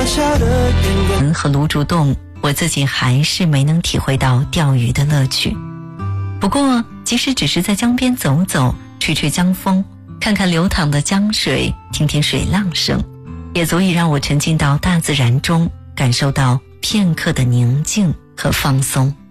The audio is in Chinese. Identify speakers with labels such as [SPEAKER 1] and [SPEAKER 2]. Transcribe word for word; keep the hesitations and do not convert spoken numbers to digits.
[SPEAKER 1] 和芦竹洞，我自己还是没能体会到钓鱼的乐趣。不过即使只是在江边走走，吹吹江风，看看流淌的江水，听听水浪声，也足以让我沉浸到大自然中，感受到片刻的宁静和放松。